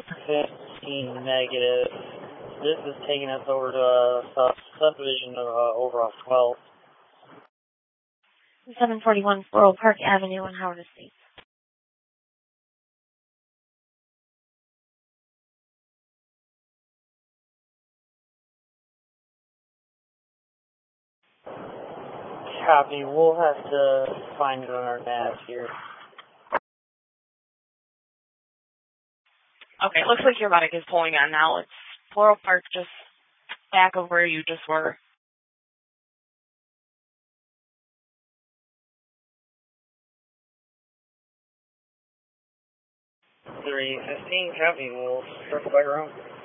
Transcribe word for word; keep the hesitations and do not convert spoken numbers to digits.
fifteen negative. This is taking us over to a uh, subdivision of uh, over off twelve. seven forty-one Floral Park Avenue in Howard Estates. Copy. We'll have to find it on our map here. Okay, it looks like your bike is pulling on now. It's Floral Park, just back of where you just were. three fifteen, copy. We'll circle back around.